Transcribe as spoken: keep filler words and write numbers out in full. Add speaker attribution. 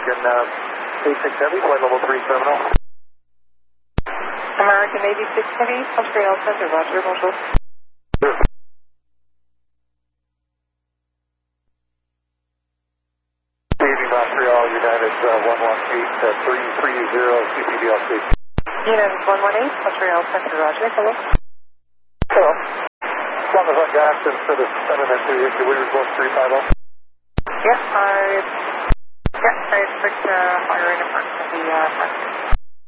Speaker 1: American uh, eight six Heavy, flight level three seven zero.
Speaker 2: American eighty-six Heavy, Montreal Center, Roger, bonjour.
Speaker 1: Montreal, United uh, one one eight, uh, three three zero, C P D L C.
Speaker 2: United one one eight, Montreal Center, Roger, hello.
Speaker 1: Hello. As long as I got instead of seven and two, can we report three five zero?
Speaker 2: Yeah, I, yeah, I expect uh, fire in front of the uh, front.